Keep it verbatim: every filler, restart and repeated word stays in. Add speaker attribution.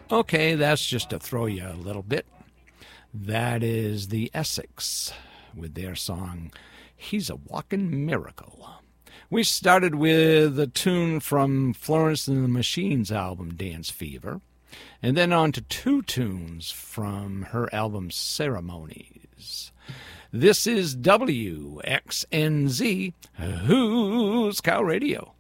Speaker 1: Okay, that's just to throw you a little bit. That is the Essex with their song, He's a Walking Miracle. We started with a tune from Florence and the Machine's album, Dance Fever, and then on to two tunes from her album, Ceremonies. This is W X N Z, Who's Cow Radio.